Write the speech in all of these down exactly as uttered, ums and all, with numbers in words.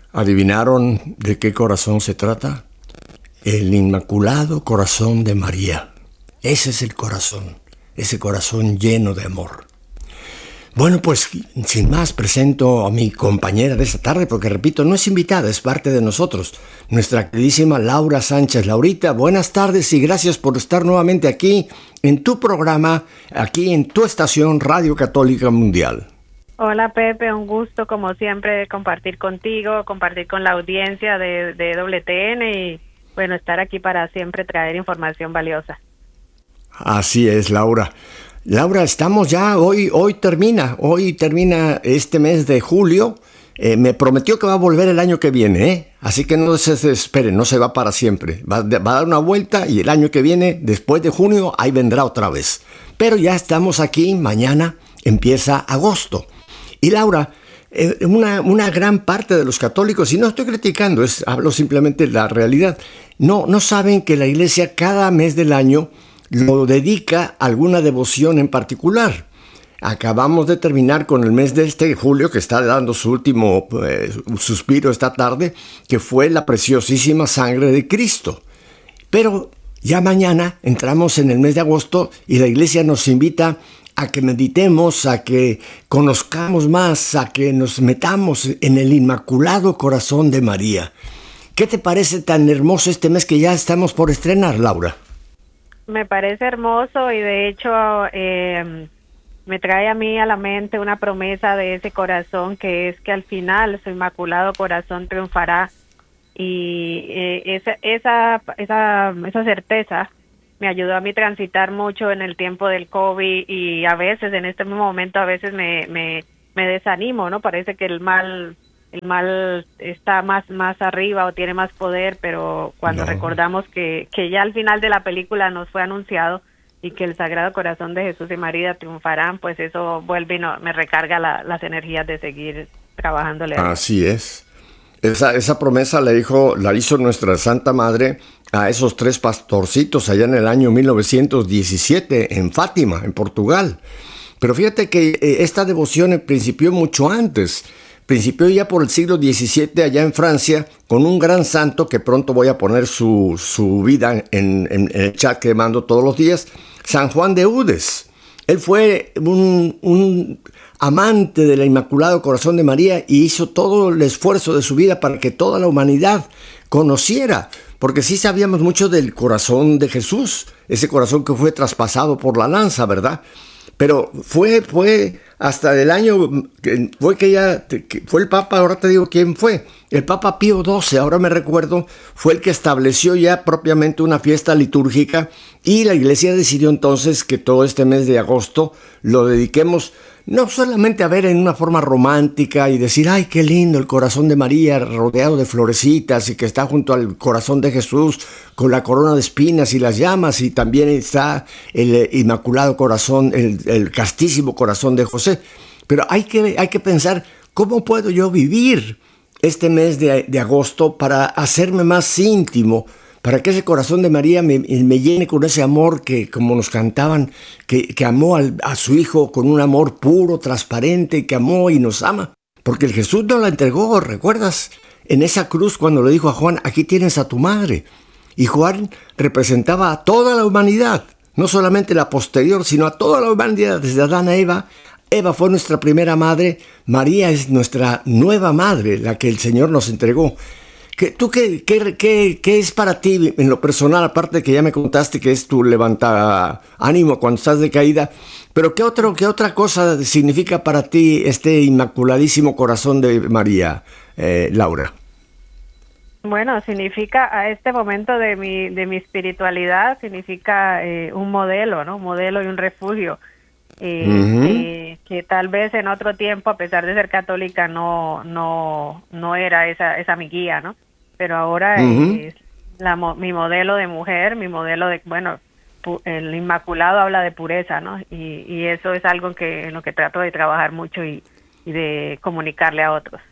¿Adivinaron de qué corazón se trata? El Inmaculado Corazón de María. Ese es el corazón, ese corazón lleno de amor. Bueno, pues sin más presento a mi compañera de esta tarde, porque repito, no es invitada, es parte de nosotros, nuestra queridísima Laura Sánchez. Laurita, buenas tardes y gracias por estar nuevamente aquí en tu programa, aquí en tu estación Radio Católica Mundial. Hola Pepe, un gusto como siempre compartir contigo, compartir con la audiencia de, de W T N y bueno, estar aquí para siempre traer información valiosa. Así es, Laura. Laura, estamos ya, hoy, hoy termina, hoy termina este mes de julio. Eh, me prometió que va a volver el año que viene, ¿eh? Así que no se desesperen, no se va para siempre. Va, va a dar una vuelta y el año que viene, después de junio, ahí vendrá otra vez. Pero ya estamos aquí, mañana empieza agosto. Y Laura, eh, una, una gran parte de los católicos, y no estoy criticando, es, hablo simplemente de la realidad, no, no saben que la Iglesia cada mes del año lo dedica a alguna devoción en particular. Acabamos de terminar con el mes de este julio, que está dando su último eh, suspiro esta tarde, que fue la preciosísima sangre de Cristo. Pero ya mañana entramos en el mes de agosto y la Iglesia nos invita a que meditemos, a que conozcamos más, a que nos metamos en el Inmaculado Corazón de María. ¿Qué te parece tan hermoso este mes que ya estamos por estrenar, Laura? Me parece hermoso y de hecho eh, me trae a mí a la mente una promesa de ese corazón, que es que al final su Inmaculado Corazón triunfará y eh, esa, esa, esa, esa certeza me ayudó a mí transitar mucho en el tiempo del COVID y a veces en este momento a veces me, me, me desanimo, ¿no? Parece que el mal el mal está más más arriba o tiene más poder, pero cuando no. recordamos que, que ya al final de la película nos fue anunciado y que el Sagrado Corazón de Jesús y María triunfarán, pues eso vuelve y no, me recarga la, las energías de seguir trabajándole. Así es. Esa, esa promesa la hizo, la hizo nuestra Santa Madre a esos tres pastorcitos allá en el año mil novecientos diecisiete en Fátima, en Portugal. Pero fíjate que eh, esta devoción principió mucho antes. Principió ya por el siglo diecisiete allá en Francia con un gran santo que pronto voy a poner su, su vida en, en, en el chat que mando todos los días, San Juan de Eudes. Él fue un, un amante del Inmaculado Corazón de María y hizo todo el esfuerzo de su vida para que toda la humanidad conociera, porque sí sabíamos mucho del corazón de Jesús, ese corazón que fue traspasado por la lanza, ¿verdad? Pero fue, fue hasta el año, fue que ya, que fue el Papa, ahora te digo quién fue, el Papa Pío doce, ahora me recuerdo, fue el que estableció ya propiamente una fiesta litúrgica y la Iglesia decidió entonces que todo este mes de agosto lo dediquemos no solamente a ver en una forma romántica y decir, ay, qué lindo el corazón de María rodeado de florecitas y que está junto al corazón de Jesús con la corona de espinas y las llamas y también está el Inmaculado Corazón, el, el castísimo corazón de José. Pero hay que, hay que pensar, ¿cómo puedo yo vivir este mes de, de agosto para hacerme más íntimo? Para que ese corazón de María me, me llene con ese amor que, como nos cantaban, que, que amó al, a su Hijo con un amor puro, transparente, que amó y nos ama. Porque el Jesús nos la entregó, ¿recuerdas? En esa cruz cuando le dijo a Juan, aquí tienes a tu madre. Y Juan representaba a toda la humanidad, no solamente la posterior, sino a toda la humanidad, desde Adán a Eva. Eva fue nuestra primera madre, María es nuestra nueva madre, la que el Señor nos entregó. ¿Qué, ¿Tú qué, qué, qué, qué es para ti en lo personal, aparte de que ya me contaste que es tu levanta ánimo cuando estás de caída, pero qué, otro, qué otra cosa significa para ti este Inmaculadísimo Corazón de María, eh, Laura? Bueno, significa a este momento de mi de mi espiritualidad, significa eh, un modelo, ¿no? Un modelo y un refugio. Eh, uh-huh. eh, que tal vez en otro tiempo, a pesar de ser católica, no no no era esa esa mi guía, ¿no? Pero ahora uh-huh. es la, mi modelo de mujer, mi modelo de, bueno, pu, el Inmaculado habla de pureza, ¿no? Y, y eso es algo que en lo que trato de trabajar mucho y, y de comunicarle a otros.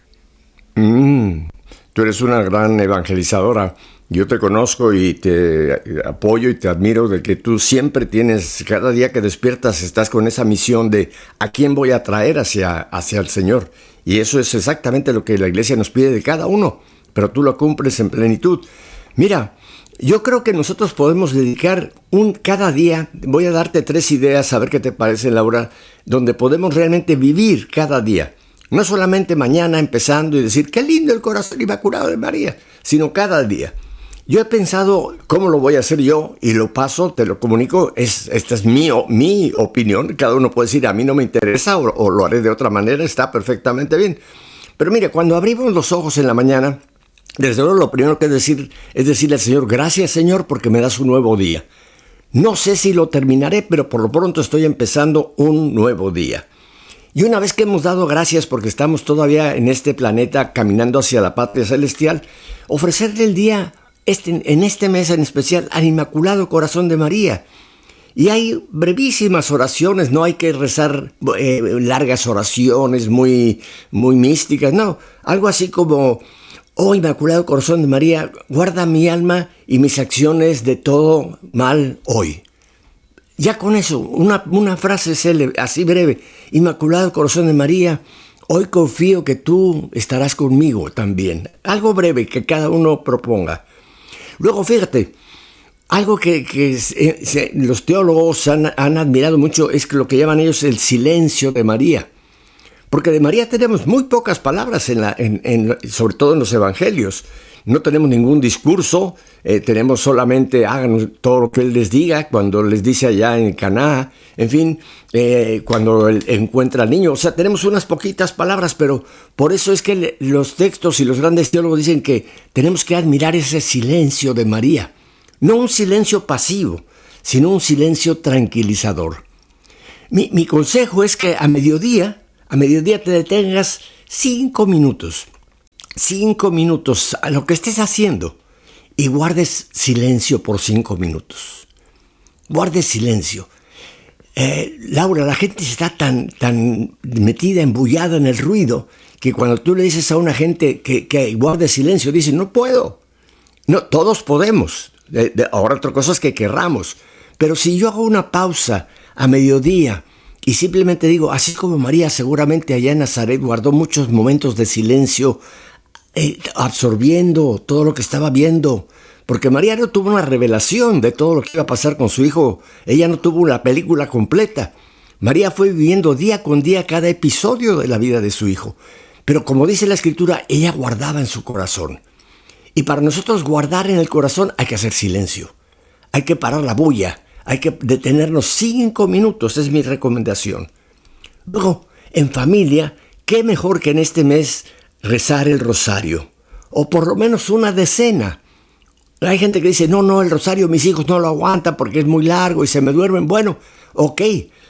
Mm, tú eres una gran evangelizadora. Yo te conozco y te apoyo y te admiro de que tú siempre tienes, cada día que despiertas estás con esa misión de a quién voy a traer hacia, hacia el Señor. Y eso es exactamente lo que la iglesia nos pide de cada uno, pero tú lo cumples en plenitud. Mira, yo creo que nosotros podemos dedicar un cada día, voy a darte tres ideas, a ver qué te parece, Laura, donde podemos realmente vivir cada día. No solamente mañana empezando y decir, qué lindo el corazón inmaculado de María, sino cada día. Yo he pensado cómo lo voy a hacer yo y lo paso, te lo comunico, es, esta es mi, mi opinión, cada uno puede decir, a mí no me interesa o, o lo haré de otra manera, está perfectamente bien. Pero mire, cuando abrimos los ojos en la mañana, desde luego lo primero que es decir es decirle al Señor, gracias Señor porque me das un nuevo día. No sé si lo terminaré, pero por lo pronto estoy empezando un nuevo día. Y una vez que hemos dado gracias porque estamos todavía en este planeta caminando hacia la patria celestial, ofrecerle el día este, en este mes en especial al Inmaculado Corazón de María. Y hay brevísimas oraciones, no hay que rezar eh, largas oraciones muy, muy místicas, no, algo así como... Oh Inmaculado Corazón de María, guarda mi alma y mis acciones de todo mal hoy. Ya con eso, una, una frase célebre, así breve. Inmaculado Corazón de María, hoy confío que tú estarás conmigo también. Algo breve que cada uno proponga. Luego, fíjate, algo que, que se, se, los teólogos han, han admirado mucho es que lo que llaman ellos el silencio de María. Porque de María tenemos muy pocas palabras, en la, en, en, sobre todo en los evangelios. No tenemos ningún discurso, eh, tenemos solamente hagan todo lo que Él les diga, cuando les dice allá en Caná, en fin, eh, cuando Él encuentra al niño. O sea, tenemos unas poquitas palabras, pero por eso es que le, los textos y los grandes teólogos dicen que tenemos que admirar ese silencio de María. No un silencio pasivo, sino un silencio tranquilizador. Mi, mi consejo es que a mediodía... A mediodía te detengas cinco minutos, cinco minutos a lo que estés haciendo y guardes silencio por cinco minutos. Guardes silencio. Eh, Laura, la gente está tan, tan metida, embullada en el ruido, que cuando tú le dices a una gente que, que guarde silencio, dice, no puedo. No, todos podemos. De, de, ahora otra cosa es que querramos. Pero si yo hago una pausa a mediodía, y simplemente digo, así como María seguramente allá en Nazaret guardó muchos momentos de silencio, eh, absorbiendo todo lo que estaba viendo, porque María no tuvo una revelación de todo lo que iba a pasar con su hijo, ella no tuvo una película completa. María fue viviendo día con día cada episodio de la vida de su hijo, pero como dice la Escritura, ella guardaba en su corazón. Y para nosotros guardar en el corazón hay que hacer silencio, hay que parar la bulla. Hay que detenernos cinco minutos, es mi recomendación. Luego, en familia, qué mejor que en este mes rezar el rosario, o por lo menos una decena. Hay gente que dice, no, no, el rosario mis hijos no lo aguantan porque es muy largo y se me duermen. Bueno, ok,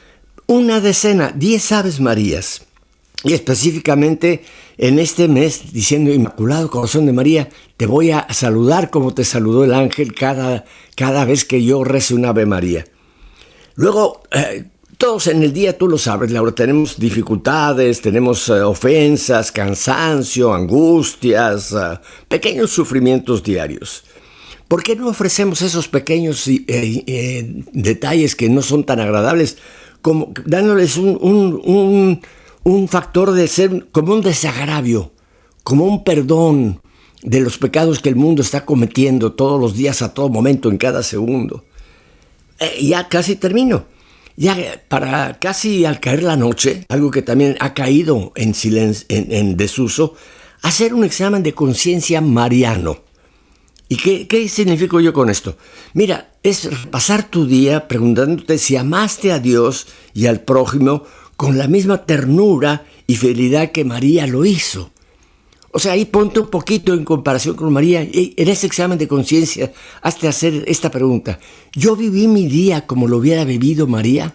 una decena, diez Aves Marías. Y específicamente en este mes, diciendo Inmaculado Corazón de María, te voy a saludar como te saludó el ángel cada, cada vez que yo rece un Ave María. Luego, eh, todos en el día, tú lo sabes, Laura, tenemos dificultades, tenemos eh, ofensas, cansancio, angustias, eh, pequeños sufrimientos diarios. ¿Por qué no ofrecemos esos pequeños eh, eh, detalles que no son tan agradables, como dándoles un... un, un un factor de ser como un desagravio, como un perdón de los pecados que el mundo está cometiendo todos los días, a todo momento, en cada segundo? Eh, ya casi termino. Ya para casi al caer la noche, algo que también ha caído en, silencio, en, en desuso, hacer un examen de conciencia mariano. ¿Y qué, qué significo yo con esto? Mira, es pasar tu día preguntándote si amaste a Dios y al prójimo con la misma ternura y fidelidad que María lo hizo. O sea, ahí ponte un poquito en comparación con María. En ese examen de conciencia, hazte hacer esta pregunta. ¿Yo viví mi día como lo hubiera vivido María?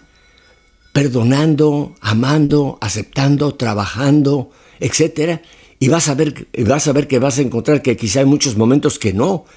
Perdonando, amando, aceptando, trabajando, etcétera. Y vas a ver, vas a ver que vas a encontrar que quizá hay muchos momentos que no.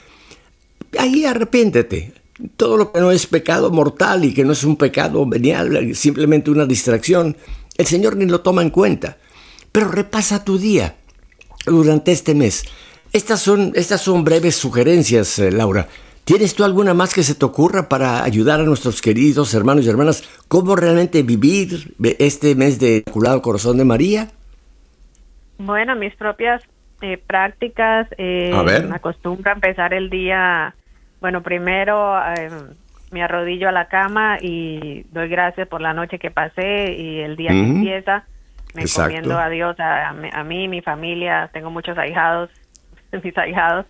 Ahí arrepiéntete. Todo lo que no es pecado mortal y que no es un pecado venial, simplemente una distracción, el Señor ni lo toma en cuenta. Pero repasa tu día durante este mes. Estas son, estas son breves sugerencias, eh, Laura. ¿Tienes tú alguna más que se te ocurra para ayudar a nuestros queridos hermanos y hermanas cómo realmente vivir este mes de Inmaculado Corazón de María? Bueno, mis propias eh, prácticas, eh, A ver. me acostumbro a empezar el día, bueno, primero eh, me arrodillo a la cama y doy gracias por la noche que pasé y el día que Ujú. empieza, me Exacto. encomiendo a Dios, a, a mí, a mí, mi familia, tengo muchos ahijados, mis ahijados,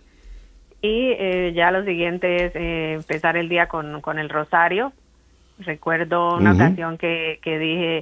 y eh, ya lo siguiente es eh, empezar el día con, con el rosario. Recuerdo una Ujú. ocasión que, que dije,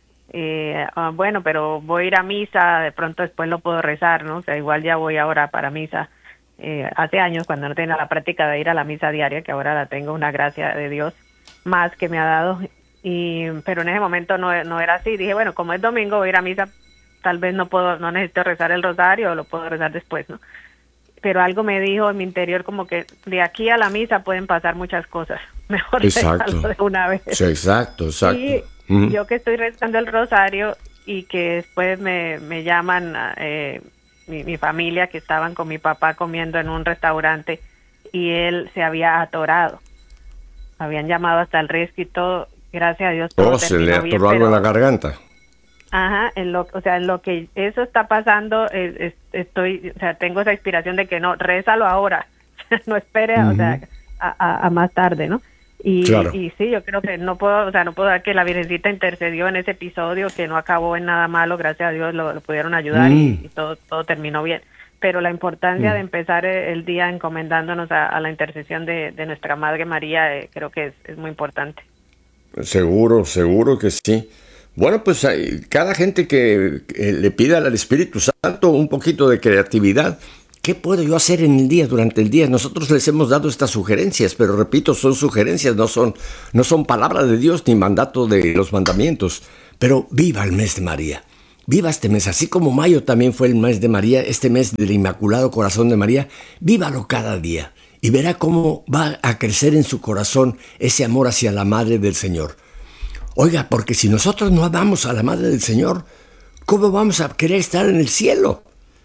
eh, ah, bueno, pero voy a ir a misa, de pronto después lo puedo rezar, ¿no? O sea, igual ya voy ahora para misa. Eh, hace años, cuando no tenía la práctica de ir a la misa diaria, que ahora la tengo, una gracia de Dios más que me ha dado, y pero en ese momento no, no era así. Dije, bueno, como es domingo, voy a ir a misa, tal vez no puedo, no necesito rezar el rosario, lo puedo rezar después, ¿no? Pero algo me dijo en mi interior como que de aquí a la misa pueden pasar muchas cosas. Mejor Exacto. rezarlo de una vez. Sí, exacto, exacto. Y Ujú. yo que estoy rezando el rosario y que después me, me llaman eh, mi, mi familia, que estaban con mi papá comiendo en un restaurante y él se había atorado. Habían llamado hasta el rescue y todo. Gracias a Dios todo Oh, se le terminó bien, atoró algo en la pero garganta. ajá, en lo, o sea, en lo que eso está pasando, eh, es- estoy, o sea, tengo esa inspiración de que no, rézalo ahora, no espere, o sea, a, a- a más tarde, ¿no? Y, Claro. y sí, yo creo que no puedo, o sea, no puedo dar que la Virgencita intercedió en ese episodio, que no acabó en nada malo, gracias a Dios lo, lo pudieron ayudar y, Mm. y todo, todo terminó bien. Pero la importancia de empezar eh, el día encomendándonos a, a la intercesión de, de nuestra Madre María, eh, creo que es, es muy importante. Seguro, seguro que sí. Bueno, pues hay- cada gente que, que le pida al Espíritu Santo un poquito de creatividad. ¿Qué puedo yo hacer en el día, durante el día? Nosotros les hemos dado estas sugerencias, pero repito, son sugerencias, no son, no son palabra de Dios ni mandato de los mandamientos. Pero viva el mes de María. Viva este mes, así como mayo también fue el mes de María, este mes del Inmaculado Corazón de María, vívalo cada día y verá cómo va a crecer en su corazón ese amor hacia la Madre del Señor. Oiga, porque si nosotros no amamos a la Madre del Señor, ¿cómo vamos a querer estar en el cielo?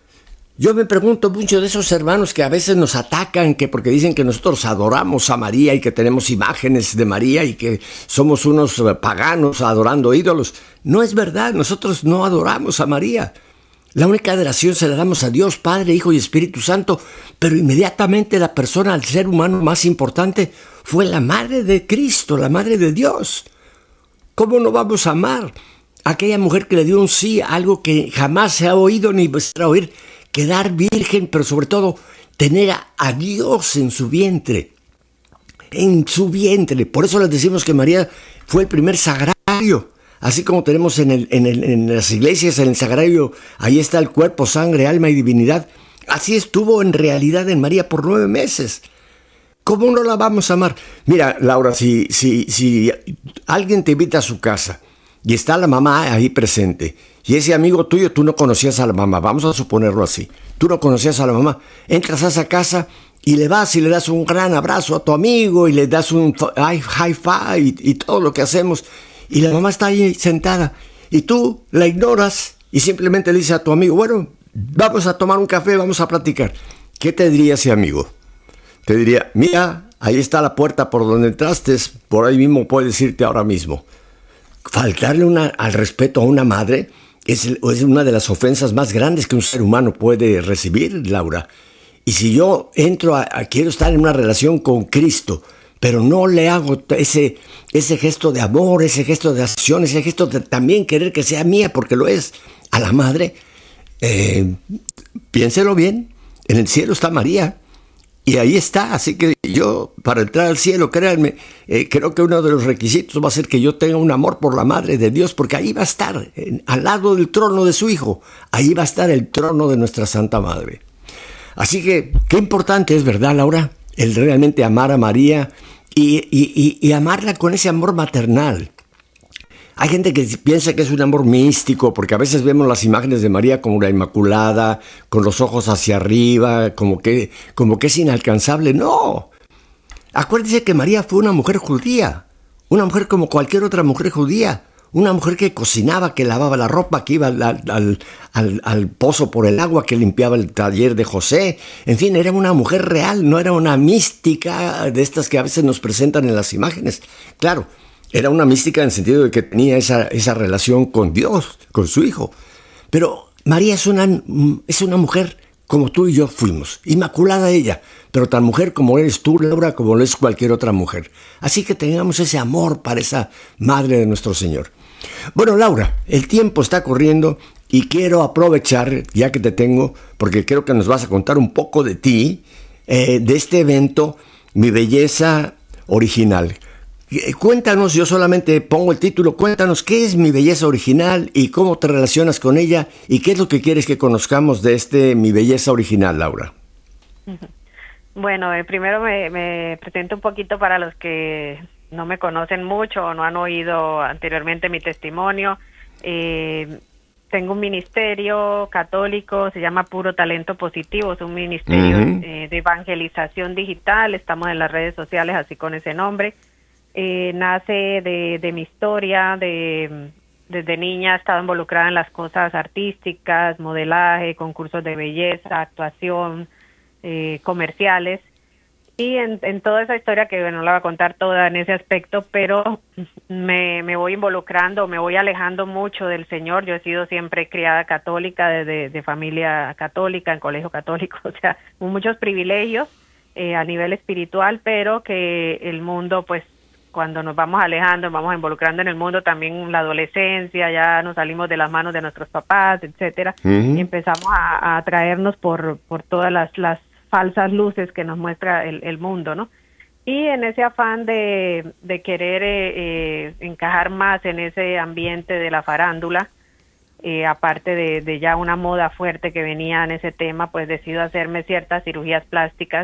Yo me pregunto mucho de esos hermanos que a veces nos atacan, que porque dicen que nosotros adoramos a María y que tenemos imágenes de María y que somos unos eh, paganos adorando ídolos. No es verdad, nosotros no adoramos a María. La única adoración se la damos a Dios, Padre, Hijo y Espíritu Santo, pero inmediatamente la persona, el ser humano más importante, fue la Madre de Cristo, la Madre de Dios. ¿Cómo no vamos a amar a aquella mujer que le dio un sí, algo que jamás se ha oído ni va a oír? Quedar virgen, pero sobre todo tener a, a Dios en su vientre, en su vientre. Por eso les decimos que María fue el primer sagrario. Así como tenemos en, el, en, el, en las iglesias, en el sagrario, ahí está el cuerpo, sangre, alma y divinidad. Así estuvo en realidad en María por nueve meses. ¿Cómo no la vamos a amar? Mira, Laura, si, si, si alguien te invita a su casa y está la mamá ahí presente, y ese amigo tuyo, tú no conocías a la mamá, vamos a suponerlo así, tú no conocías a la mamá, entras a esa casa y le vas y le das un gran abrazo a tu amigo y le das un high five y, y todo lo que hacemos, y la mamá está ahí sentada y tú la ignoras y simplemente le dices a tu amigo, bueno, vamos a tomar un café, vamos a platicar. ¿Qué te diría ese amigo? Te diría, mira, ahí está la puerta por donde entraste, por ahí mismo puedes irte ahora mismo. Faltarle una, al respeto a una madre es, es una de las ofensas más grandes que un ser humano puede recibir, Laura. Y si yo entro a, a quiero estar en una relación con Cristo, pero no le hago ese, ese gesto de amor, ese gesto de acción, ese gesto de también querer que sea mía, porque lo es, a la madre, eh, piénselo bien, en el cielo está María. Y ahí está, así que yo, para entrar al cielo, créanme, eh, creo que uno de los requisitos va a ser que yo tenga un amor por la Madre de Dios, porque ahí va a estar, en, al lado del trono de su Hijo, ahí va a estar el trono de nuestra Santa Madre. Así que, qué importante es, ¿verdad, Laura? El realmente amar a María y, y, y, y amarla con ese amor maternal. Hay gente que piensa que es un amor místico, porque a veces vemos las imágenes de María como la Inmaculada, con los ojos hacia arriba, como que, como que es inalcanzable. ¡No! Acuérdense que María fue una mujer judía, una mujer como cualquier otra mujer judía, una mujer que cocinaba, que lavaba la ropa, que iba al, al, al, al pozo por el agua, que limpiaba el taller de José. En fin, era una mujer real, no era una mística de estas que a veces nos presentan en las imágenes. Claro, era una mística en el sentido de que tenía esa, esa relación con Dios, con su Hijo. Pero María es una, es una mujer como tú y yo fuimos, inmaculada ella, pero tan mujer como eres tú, Laura, como lo es cualquier otra mujer. Así que tengamos ese amor para esa Madre de nuestro Señor. Bueno, Laura, el tiempo está corriendo y quiero aprovechar, ya que te tengo, porque creo que nos vas a contar un poco de ti, eh, de este evento, Mi Belleza Original. Cuéntanos, yo solamente pongo el título, cuéntanos qué es Mi Belleza Original y cómo te relacionas con ella y qué es lo que quieres que conozcamos de este Mi Belleza Original, Laura. Bueno, eh, primero me, me presento un poquito para los que no me conocen mucho o no han oído anteriormente mi testimonio. Eh, tengo un ministerio católico, se llama Puro Talento Positivo, es un ministerio uh-huh. eh, de evangelización digital, estamos en las redes sociales así con ese nombre. Eh, nace de, de mi historia, de desde niña he estado involucrada en las cosas artísticas, modelaje, concursos de belleza, actuación, eh, comerciales, y en, en toda esa historia que bueno, no la voy a contar toda en ese aspecto, pero me, me voy involucrando, me voy alejando mucho del Señor. Yo he sido siempre criada católica, de, de familia católica, en colegio católico, o sea, con muchos privilegios eh, a nivel espiritual, pero que el mundo pues cuando nos vamos alejando, nos vamos involucrando en el mundo, también la adolescencia, ya nos salimos de las manos de nuestros papás, etcétera, uh-huh. y empezamos a, a atraernos por, por todas las, las falsas luces que nos muestra el, el mundo, ¿no? Y en ese afán de, de querer eh, eh, encajar más en ese ambiente de la farándula, eh, aparte de, de ya una moda fuerte que venía en ese tema, pues decido hacerme ciertas cirugías plásticas,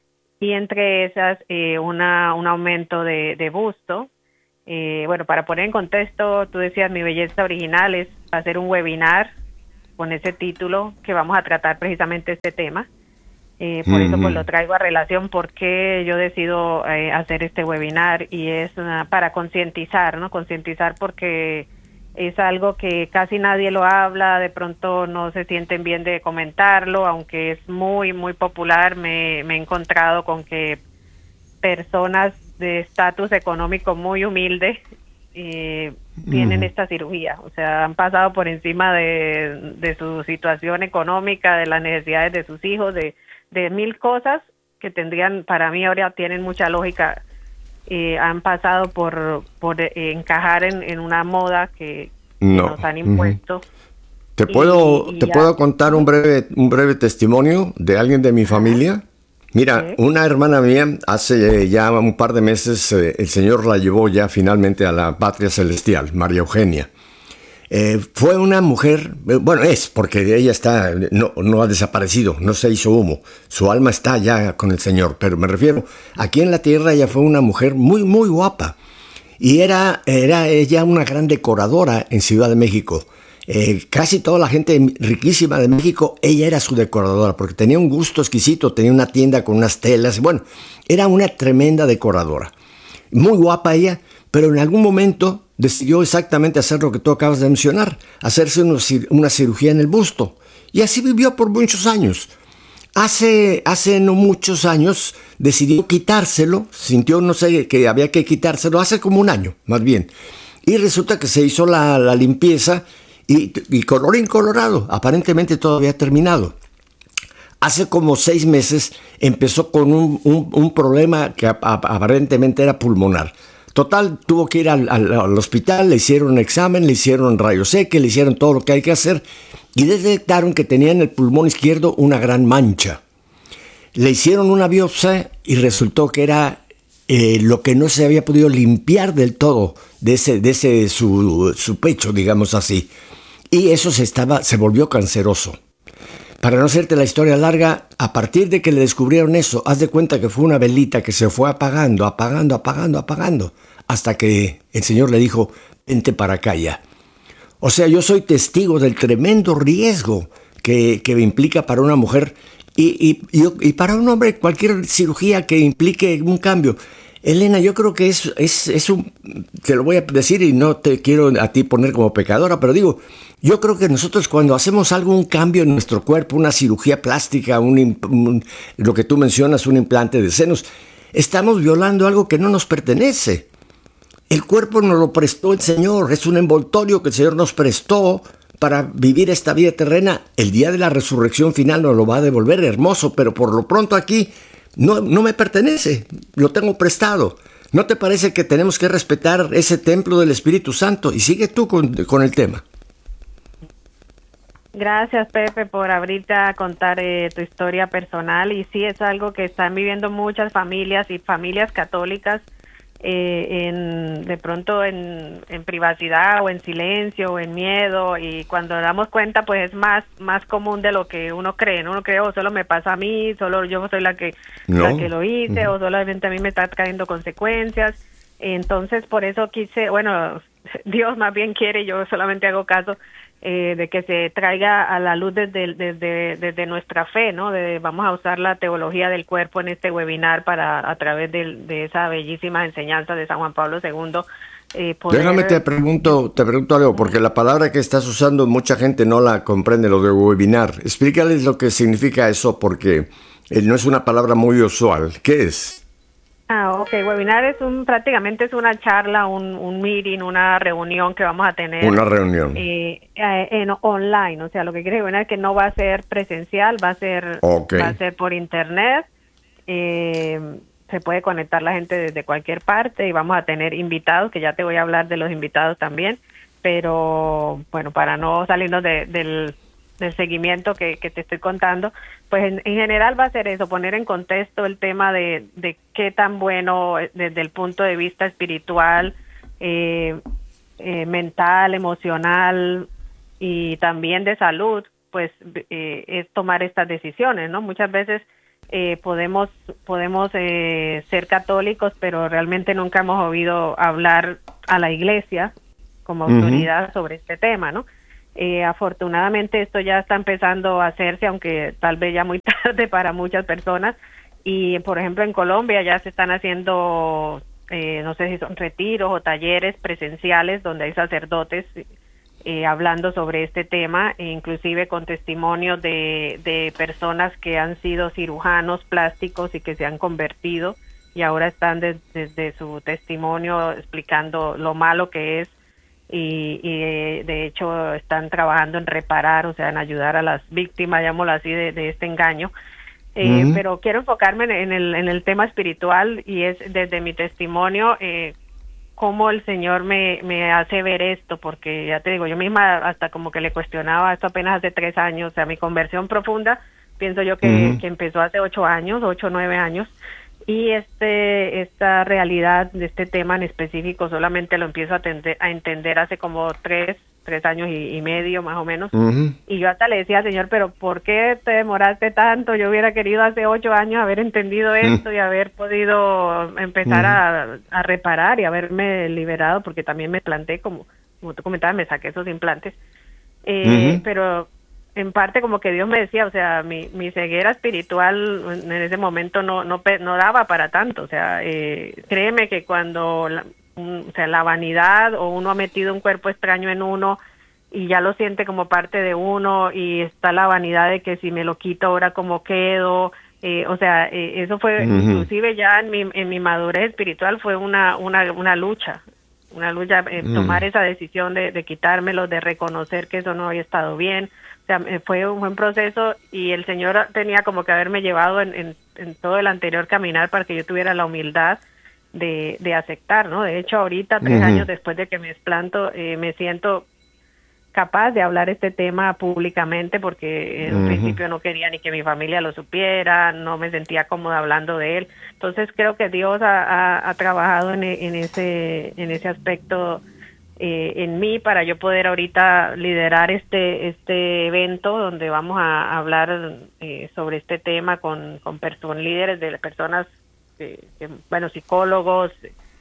y entre esas eh, una un aumento de, de busto. Eh, bueno, para poner en contexto, tú decías Mi Belleza Original es hacer un webinar con ese título que vamos a tratar precisamente este tema. Eh, por uh-huh. eso pues lo traigo a relación porque yo decido eh, hacer este webinar, y es una, para concientizar, ¿no? Concientizar porque es algo que casi nadie lo habla, de pronto no se sienten bien de comentarlo, aunque es muy, muy popular. Me, me he encontrado con que personas de estatus económico muy humilde eh, tienen uh-huh. esta cirugía, o sea, han pasado por encima de, de su situación económica, de las necesidades de sus hijos, de, de mil cosas que tendrían, para mí ahora tienen mucha lógica. Eh, han pasado por por eh, encajar en, en una moda que, que no. nos han impuesto. Uh-huh. ¿Te puedo y, y te ya. puedo contar un breve un breve testimonio de alguien de mi familia? Mira, ¿sí? Una hermana mía, hace ya un par de meses, eh, el Señor la llevó ya finalmente a la patria celestial, María Eugenia. Eh, fue una mujer, bueno, es, porque ella está, no, no ha desaparecido, no se hizo humo, su alma está ya con el Señor, pero me refiero, aquí en la tierra ella fue una mujer muy, muy guapa, y era, era ella una gran decoradora en Ciudad de México. Eh, casi toda la gente riquísima de México, ella era su decoradora, porque tenía un gusto exquisito, tenía una tienda con unas telas, bueno, era una tremenda decoradora, muy guapa ella, pero en algún momento decidió exactamente hacer lo que tú acabas de mencionar, hacerse una cirugía en el busto. Y así vivió por muchos años. Hace, hace no muchos años decidió quitárselo, sintió, no sé, que había que quitárselo, hace como un año, más bien. Y resulta que se hizo la, la limpieza y, y colorín colorado, aparentemente todo había terminado. Hace como seis meses empezó con un, un, un problema que aparentemente era pulmonar. Total, tuvo que ir al, al, al hospital, le hicieron un examen, le hicieron rayos X, le hicieron todo lo que hay que hacer y detectaron que tenía en el pulmón izquierdo una gran mancha. Le hicieron una biopsia y resultó que era eh, lo que no se había podido limpiar del todo de ese, de ese su, su pecho, digamos así. Y eso se, estaba, se volvió canceroso. Para no hacerte la historia larga, a partir de que le descubrieron eso, haz de cuenta que fue una velita que se fue apagando, apagando, apagando, apagando, hasta que el Señor le dijo, vente para acá ya. O sea, yo soy testigo del tremendo riesgo que, que implica para una mujer y, y, y, y para un hombre cualquier cirugía que implique un cambio. Elena, yo creo que es, es, es un, te lo voy a decir y no te quiero a ti poner como pecadora, pero digo, yo creo que nosotros cuando hacemos algo, un cambio en nuestro cuerpo, una cirugía plástica, un, un, lo que tú mencionas, un implante de senos, estamos violando algo que no nos pertenece. El cuerpo nos lo prestó el Señor, es un envoltorio que el Señor nos prestó para vivir esta vida terrena. El día de la resurrección final nos lo va a devolver, hermoso, pero por lo pronto aquí no, no me pertenece, lo tengo prestado. ¿No te parece que tenemos que respetar ese templo del Espíritu Santo? Y sigue tú con, con el tema. Gracias, Pepe, por abrirte a contar eh, tu historia personal. Y sí, es algo que están viviendo muchas familias y familias católicas, eh, en, de pronto en, en privacidad o en silencio o en miedo. Y cuando nos damos cuenta, pues es más más común de lo que uno cree, ¿no? Uno cree, oh, solo me pasa a mí, solo yo soy la que, no. la que lo hice, uh-huh. o solamente a mí me está cayendo consecuencias. Entonces, por eso quise, bueno, Dios más bien quiere, yo solamente hago caso, Eh, de que se traiga a la luz desde, desde, desde nuestra fe, ¿no? De, vamos a usar la teología del cuerpo en este webinar para, a través de, de esa bellísima enseñanza de San Juan Pablo segundo. Eh, poder... Déjame te pregunto, te pregunto algo, porque la palabra que estás usando mucha gente no la comprende, lo de webinar. Explícales lo que significa eso, porque no es una palabra muy usual. ¿Qué es? Ah, ok. Webinar es un, prácticamente es una charla, un, un meeting, una reunión que vamos a tener. Una reunión. Eh, eh, en webinar, o sea, lo que quiere decir es que no va a ser presencial, va a ser, okay. va a ser por internet. Eh, se puede conectar la gente desde cualquier parte y vamos a tener invitados, que ya te voy a hablar de los invitados también, pero bueno, para no salirnos de, del... del seguimiento que, que te estoy contando, pues en, en general va a ser eso, poner en contexto el tema de, de qué tan bueno desde el punto de vista espiritual, eh, eh, mental, emocional y también de salud, pues eh, es tomar estas decisiones, ¿no? Muchas veces eh, podemos podemos eh, ser católicos, pero realmente nunca hemos oído hablar a la iglesia como autoridad uh-huh. sobre este tema, ¿no? Eh, afortunadamente esto ya está empezando a hacerse, aunque tal vez ya muy tarde para muchas personas, y por ejemplo en Colombia ya se están haciendo, eh, no sé si son retiros o talleres presenciales donde hay sacerdotes eh, hablando sobre este tema, e inclusive con testimonios de, de personas que han sido cirujanos plásticos y que se han convertido y ahora están des, desde su testimonio explicando lo malo que es. Y, y de hecho están trabajando en reparar, o sea, en ayudar a las víctimas, llamémoslo así, de, de este engaño. Eh, uh-huh. Pero quiero enfocarme en, en, el, en el tema espiritual y es desde mi testimonio, eh, cómo el Señor me, me hace ver esto, porque ya te digo, yo misma hasta como que le cuestionaba esto apenas hace tres años, o sea, mi conversión profunda, pienso yo que, uh-huh. que empezó hace ocho años, ocho o nueve años. Y este esta realidad de este tema en específico solamente lo empiezo a, tender, a entender hace como tres, tres años y, y medio más o menos. Uh-huh. Y yo hasta le decía al Señor, pero ¿por qué te demoraste tanto? Yo hubiera querido hace ocho años haber entendido esto uh-huh. y haber podido empezar uh-huh. a, a reparar y haberme liberado, porque también me planté, como, como tú comentabas, me saqué esos implantes. Eh, uh-huh. Pero... en parte como que Dios me decía, o sea, mi, mi ceguera espiritual en ese momento no no no daba para tanto, o sea, eh, créeme que cuando, la, un, o sea, la vanidad o uno ha metido un cuerpo extraño en uno y ya lo siente como parte de uno y está la vanidad de que si me lo quito ahora cómo quedo, eh, o sea, eh, eso fue, uh-huh. inclusive ya en mi, en mi madurez espiritual fue una, una, una lucha, una lucha, eh, uh-huh. tomar esa decisión de, de quitármelo, de reconocer que eso no había estado bien. O sea, fue un buen proceso y el Señor tenía como que haberme llevado en, en, en todo el anterior caminar para que yo tuviera la humildad de, de aceptar, ¿no? De hecho, ahorita, tres uh-huh. años después de que me explanto, eh, me siento capaz de hablar este tema públicamente porque en uh-huh. un principio no quería ni que mi familia lo supiera, no me sentía cómoda hablando de él. Entonces creo que Dios ha, ha, ha trabajado en, en, ese, en ese aspecto Eh, en mí para yo poder ahorita liderar este este evento donde vamos a hablar eh, sobre este tema con, con personas líderes de personas, eh, que, bueno, psicólogos,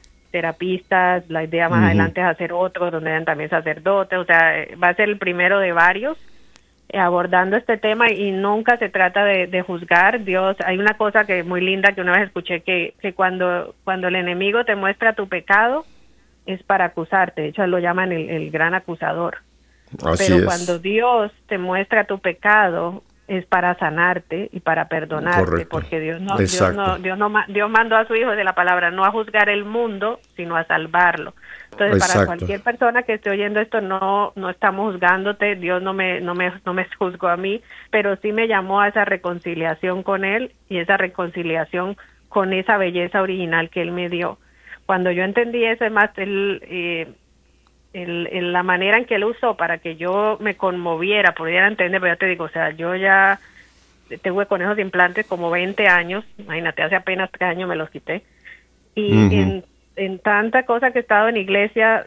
terapistas. La idea más uh-huh. adelante es hacer otro donde eran también sacerdotes, o sea, va a ser el primero de varios eh, abordando este tema y nunca se trata de, de juzgar. Dios, hay una cosa que muy linda que una vez escuché que, que cuando, cuando el enemigo te muestra tu pecado es para acusarte, de hecho lo llaman el, el gran acusador. Así pero es. Cuando Dios te muestra tu pecado es para sanarte y para perdonarte. Correcto. Porque Dios no, Dios no, Dios no, Dios mandó a su Hijo de la palabra no a juzgar el mundo, sino a salvarlo. Entonces, para Exacto. cualquier persona que esté oyendo esto, no no estamos juzgándote, Dios no me no me no me juzgó a mí, pero sí me llamó a esa reconciliación con él y esa reconciliación con esa belleza original que él me dio. Cuando yo entendí eso, además, él, eh, el, el, la manera en que él usó para que yo me conmoviera, pudiera entender, pero ya te digo, o sea, yo ya tuve con esos implantes como veinte años, imagínate, hace apenas tres años me los quité, y uh-huh. en, en tanta cosa que he estado en iglesia,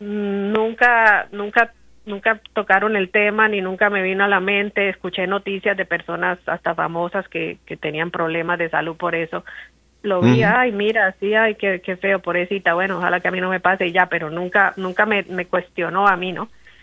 nunca, nunca, nunca tocaron el tema, ni nunca me vino a la mente, escuché noticias de personas hasta famosas que, que tenían problemas de salud por eso, lo vi, uh-huh. ay, mira, sí, ay, qué, qué feo, pobrecita, bueno, ojalá que a mí no me pase y ya, pero nunca, nunca me, me cuestionó a mí, ¿no?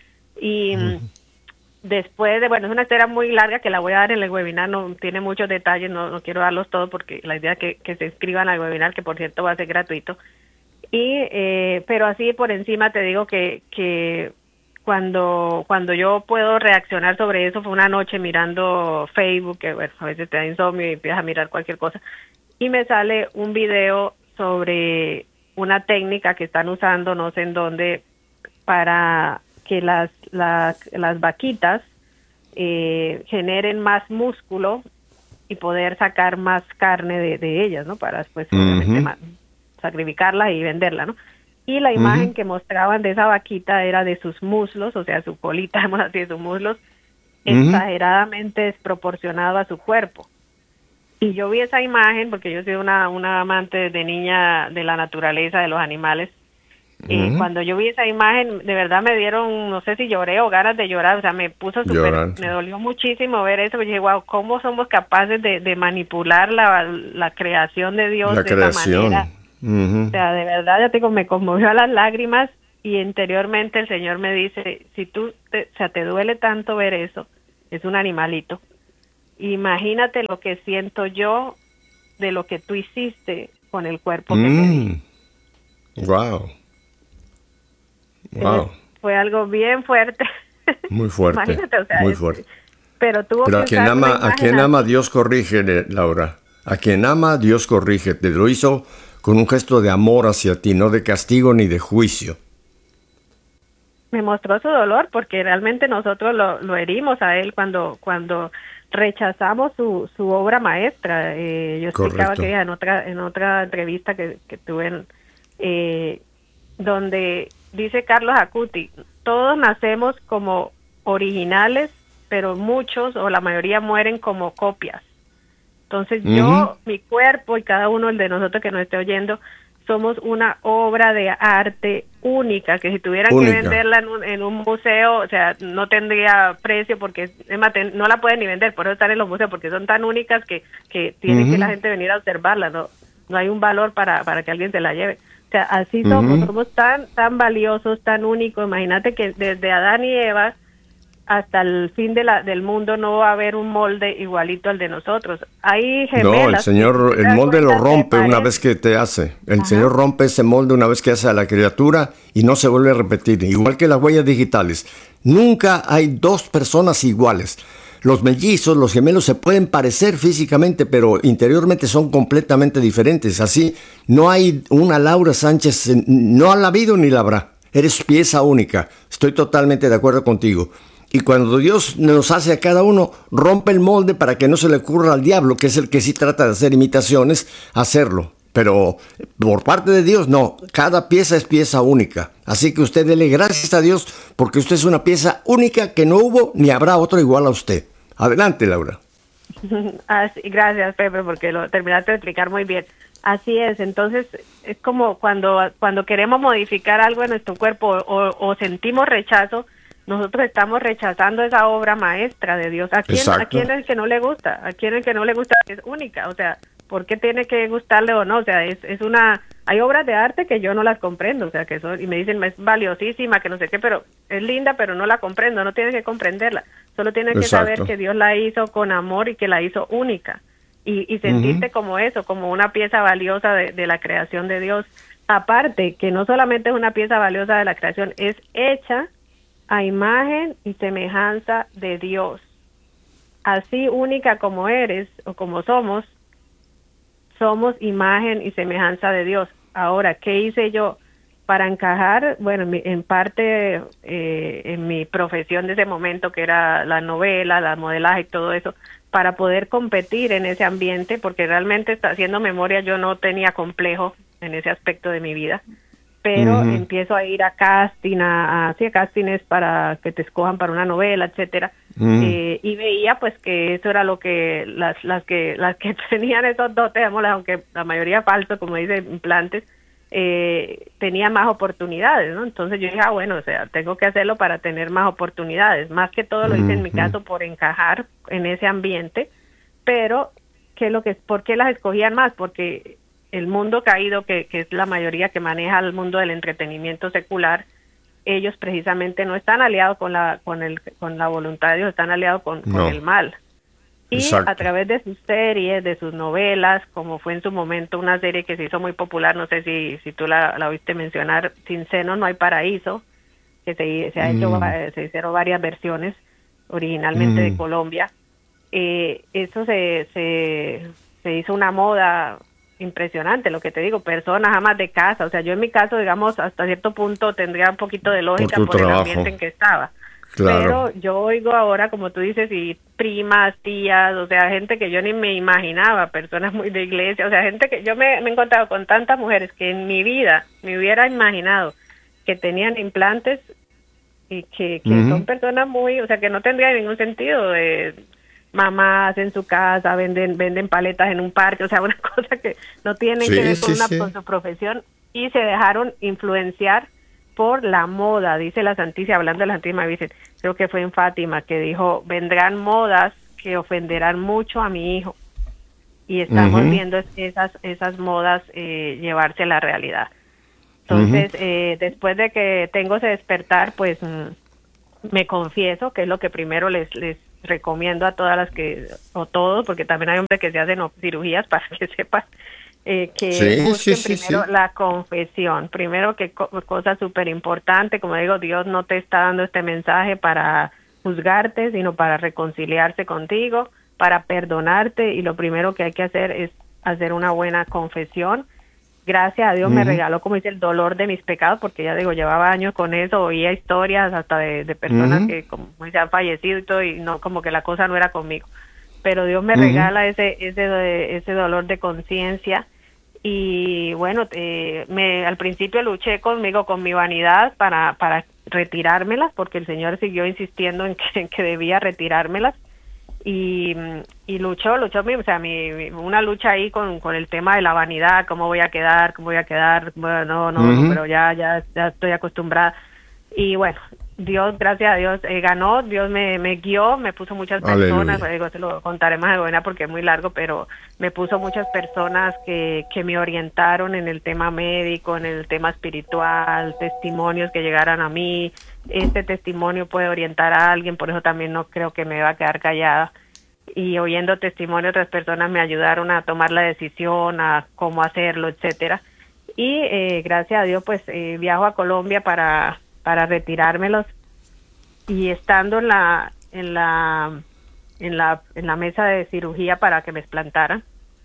Y uh-huh. después de, bueno, es una historia muy larga que la voy a dar en el webinar, no tiene muchos detalles, no, no quiero darlos todos porque la idea es que, que se inscriban al webinar, que por cierto va a ser gratuito. Y, eh, pero así por encima te digo que, que cuando, cuando yo puedo reaccionar sobre eso fue una noche mirando Facebook, que bueno, a veces te da insomnio y empiezas a mirar cualquier cosa, y me sale un video sobre una técnica que están usando, no sé en dónde, para que las, las, las vaquitas eh, generen más músculo y poder sacar más carne de, de ellas, ¿no? Para después, uh-huh. obviamente, más, sacrificarla y venderla, ¿no? Y la imagen uh-huh. que mostraban de esa vaquita era de sus muslos, o sea, su colita, digamos así, de sus muslos, uh-huh. exageradamente desproporcionado a su cuerpo. Y yo vi esa imagen, porque yo soy una, una amante de niña de la naturaleza, de los animales. Uh-huh. Eh, cuando yo vi esa imagen, de verdad me dieron, no sé si lloré o ganas de llorar, o sea, me puso súper, me dolió muchísimo ver eso, y dije, wow, ¿cómo somos capaces de, de manipular la, la creación de Dios la de creación. esa manera? Uh-huh. O sea, de verdad, ya te digo, me conmovió a las lágrimas, y interiormente el Señor me dice, si tú, te, o sea, te duele tanto ver eso, es un animalito. Imagínate lo que siento yo de lo que tú hiciste con el cuerpo que mm. te di. Wow. Wow. Fue algo bien fuerte. Muy fuerte. Imagínate, o sea, muy es, fuerte. Pero tuvo pero que a quien usar ama, una a quien así. ama Dios corrige, Laura. A quien ama Dios corrige. Te lo hizo con un gesto de amor hacia ti, no de castigo ni de juicio. Me mostró su dolor porque realmente nosotros lo, lo herimos a él cuando cuando rechazamos su, su obra maestra. Eh, yo explicaba Correcto. que en otra en otra entrevista que, que tuve en, eh, donde dice Carlos Acuti, todos nacemos como originales, pero muchos o la mayoría mueren como copias. Entonces uh-huh. yo, mi cuerpo y cada uno el de nosotros que nos esté oyendo, somos una obra de arte única, que si tuvieran única. que venderla en un, en un museo, o sea, no tendría precio porque no la pueden ni vender, por eso están en los museos, porque son tan únicas que, que tiene uh-huh. que la gente venir a observarla, no no hay un valor para, para que alguien se la lleve. O sea, así somos, uh-huh. somos tan tan valiosos, tan únicos. Imagínate que desde Adán y Eva hasta el fin de la, del mundo no va a haber un molde igualito al de nosotros. Hay gemelas. No, el Señor, el molde lo rompe una vez que te hace. El Ajá. Señor rompe ese molde una vez que hace a la criatura y no se vuelve a repetir. Igual que las huellas digitales. Nunca hay dos personas iguales. Los mellizos, los gemelos se pueden parecer físicamente, pero interiormente son completamente diferentes. Así, no hay una Laura Sánchez, no ha habido ni la habrá. Eres pieza única. Estoy totalmente de acuerdo contigo. Y cuando Dios nos hace a cada uno, rompe el molde para que no se le ocurra al diablo, que es el que sí trata de hacer imitaciones, hacerlo. Pero por parte de Dios, no. Cada pieza es pieza única. Así que usted dele gracias a Dios porque usted es una pieza única que no hubo ni habrá otro igual a usted. Adelante, Laura. Así, gracias, Pepe, porque lo terminaste de explicar muy bien. Así es, entonces es como cuando, cuando queremos modificar algo en nuestro cuerpo o, o sentimos rechazo, nosotros estamos rechazando esa obra maestra de Dios. ¿A quién, ¿A quién es el que no le gusta? ¿A quién es el que no le gusta? Es única, o sea, ¿por qué tiene que gustarle o no? O sea, es, es una... Hay obras de arte que yo no las comprendo, o sea, que son... Y me dicen, es valiosísima, que no sé qué, pero es linda, pero no la comprendo, no tienes que comprenderla. Solo tienes que Exacto. saber que Dios la hizo con amor y que la hizo única. Y, y sentirte uh-huh. como eso, como una pieza valiosa de, de la creación de Dios. Aparte, que no solamente es una pieza valiosa de la creación, es hecha a imagen y semejanza de Dios. Así única como eres o como somos, somos imagen y semejanza de Dios. Ahora, ¿qué hice yo? para encajar, bueno, en, mi- en parte eh, en mi profesión de ese momento, que era la novela, la modelaje y todo eso, para poder competir en ese ambiente, porque realmente está haciendo memoria, yo no tenía complejo en ese aspecto de mi vida, pero Ujú. empiezo a ir a casting, a, a, sí, a castings para que te escojan para una novela, etcétera, Mm. eh, y veía pues que eso era lo que las las que las que tenían esos dotes, digámosle, aunque la mayoría falso, como dice, implantes, eh, tenía más oportunidades, ¿no? Entonces yo dije, ah, bueno, o sea, tengo que hacerlo para tener más oportunidades. Más que todo lo hice en mi Ujú. caso por encajar en ese ambiente, pero ¿qué es lo que, ¿por qué las escogían más? Porque el mundo caído, que, que es la mayoría que maneja el mundo del entretenimiento secular, ellos precisamente no están aliados con la con el con la voluntad de Dios, están aliados con, con No, el mal. Y a exacto. través de sus series, de sus novelas, como fue en su momento una serie que se hizo muy popular, no sé si, si tú la, la oíste mencionar, Sin Seno No Hay Paraíso, que se, se ha hecho, Mm. va- se hicieron varias versiones, originalmente de Mm. Colombia. Eh, eso se, se, se hizo una moda impresionante, lo que te digo, personas amas de casa, o sea, yo en mi caso, digamos, hasta cierto punto tendría un poquito de Por lógica tu por el trabajo, ambiente en que estaba, claro. pero yo oigo ahora, como tú dices, y primas, tías, o sea, gente que yo ni me imaginaba, personas muy de iglesia, o sea, gente que yo me, me he encontrado con tantas mujeres que en mi vida me hubiera imaginado que tenían implantes y que, que son Ujú. personas muy, o sea, que no tendría ningún sentido de mamás en su casa, venden venden paletas en un parque, o sea, una cosa que no tienen que Sí, ver con sí, una con sí. su profesión, y se dejaron influenciar por la moda, dice la Santísima, hablando de la Santísima Virgen, creo que fue en Fátima, que dijo, vendrán modas que ofenderán mucho a mi hijo, y estamos Ujú. viendo es- esas esas modas eh, llevarse a la realidad. Ujú. Entonces, eh, después de que tengo ese despertar, pues mm, me confieso, que es lo que primero les les recomiendo a todas las que, o todos, porque también hay hombres que se hacen o- cirugías, para que sepan, eh, que Sí, sí, busquen sí, primero sí. la confesión. Primero, que co- cosa súper importante, como digo, Dios no te está dando este mensaje para juzgarte, sino para reconciliarse contigo, para perdonarte, y lo primero que hay que hacer es hacer una buena confesión. Gracias a Dios me Ujú. regaló, como dice, el dolor de mis pecados, porque ya digo, llevaba años con eso, oía historias hasta de, de personas Ujú. que como se han fallecido y todo, y no, como que la cosa no era conmigo. Pero Dios me Ujú. regala ese ese ese dolor de conciencia. Y bueno, eh, me al principio luché conmigo, con mi vanidad, para para retirármelas, porque el Señor siguió insistiendo en que, en que debía retirármelas, y, y luchó, luchó, mi- o sea, mi, mi- una lucha ahí con, con el tema de la vanidad, cómo voy a quedar, cómo voy a quedar, bueno, no, no, no, Ujú. pero ya, ya, ya estoy acostumbrada. Y bueno, Dios, gracias a Dios, eh, ganó, Dios me, me guió, me puso muchas personas, Aleluya. pues, digo, te lo contaré más de buena porque es muy largo, pero me puso muchas personas que, que me orientaron en el tema médico, en el tema espiritual, testimonios que llegaran a mí. Este testimonio puede orientar a alguien, por eso también no creo que me va a quedar callada. Y oyendo testimonio de otras personas me ayudaron a tomar la decisión, a cómo hacerlo, etcétera. Y eh, gracias a Dios, pues eh, viajo a Colombia para para retirármelos, y estando en la en la en la en la mesa de cirugía para que me explantaran,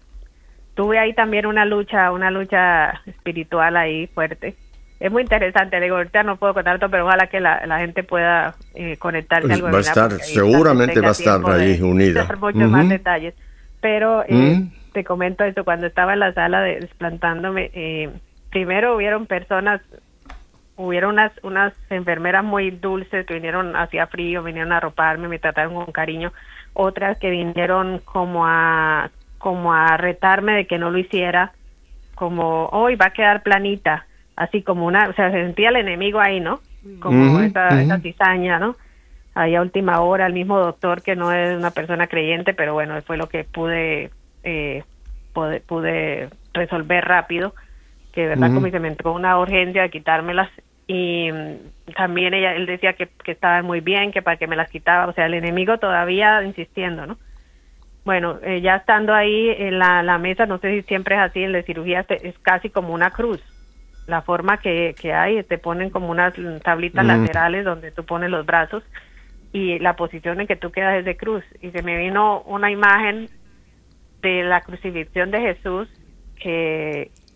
tuve ahí también una lucha, una lucha espiritual ahí fuerte. Es muy interesante, digo, ahorita no puedo contar todo, pero ojalá que la, la gente pueda eh, conectarse al Pues va a webinar, estar, porque ahí tal vez seguramente va a tenga estar tiempo ahí de unida. dar muchos más Ujú. detalles. Pero eh, Ujú. te comento esto, cuando estaba en la sala de desplantándome, eh, primero hubieron personas, hubieron unas unas enfermeras muy dulces que vinieron, hacía frío, vinieron a arroparme, me trataron con cariño, otras que vinieron como a como a retarme de que no lo hiciera, como hoy va a quedar planita, así como una, o sea, se sentía el enemigo ahí, ¿no? Como Ujú. esa esa Ujú. cizaña, ¿no? Ahí a última hora, el mismo doctor, que no es una persona creyente, pero bueno, fue lo que pude eh, pude, pude resolver rápido, que de verdad como Ujú. se me entró una urgencia de quitármelas. Y mm, también ella él decía que, que estaban muy bien, que para que me las quitaba, o sea, el enemigo todavía insistiendo, ¿no? Bueno, eh, ya estando ahí en la, la mesa, no sé si siempre es así, en la cirugía te- es casi como una cruz. La forma que, que hay, te ponen como unas tablitas Mm. laterales donde tú pones los brazos, y la posición en que tú quedas es de cruz. Y se me vino una imagen de la crucifixión de Jesús, que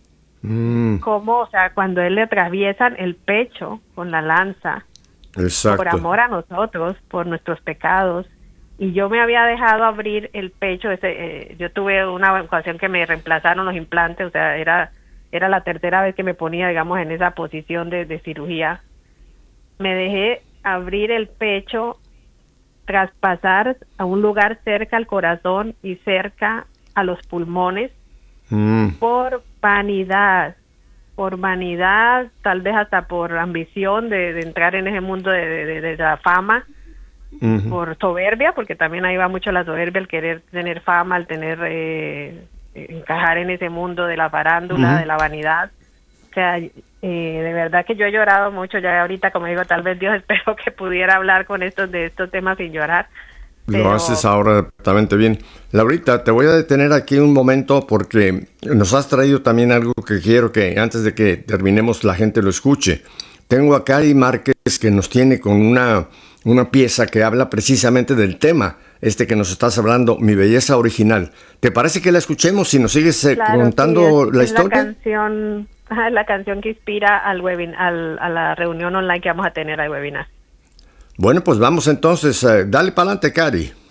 Mm, Cómo, o sea, cuando él le atraviesan el pecho con la lanza, exacto. por amor a nosotros, por nuestros pecados. Y yo me había dejado abrir el pecho. Ese, eh, yo tuve una ocasión que me reemplazaron los implantes, o sea, era, era la tercera vez que me ponía, digamos, en esa posición de, de cirugía. Me dejé abrir el pecho, traspasar a un lugar cerca al corazón y cerca a los pulmones Mm, por vanidad, por vanidad, tal vez hasta por ambición de, de entrar en ese mundo de, de, de la fama, ujú. por soberbia, porque también ahí va mucho la soberbia, el querer tener fama, el tener, eh, encajar en ese mundo de la farándula, Ujú. de la vanidad. O sea, eh, de verdad que yo he llorado mucho, ya ahorita, como digo, tal vez Dios espero que pudiera hablar con estos de estos temas sin llorar, Lo haces pero ahora perfectamente bien. Laurita, te voy a detener aquí un momento porque nos has traído también algo que quiero que antes de que terminemos la gente lo escuche. Tengo a Cari Márquez que nos tiene con una, una pieza que habla precisamente del tema, este que nos estás hablando, Mi Belleza Original. ¿Te parece que la escuchemos si nos sigues eh, claro, sí, es, contando la es la historia? canción, ajá, es la canción que inspira al webin, al, a la reunión online que vamos a tener al webinar. Bueno, pues vamos entonces. eh, dale para adelante, Cari.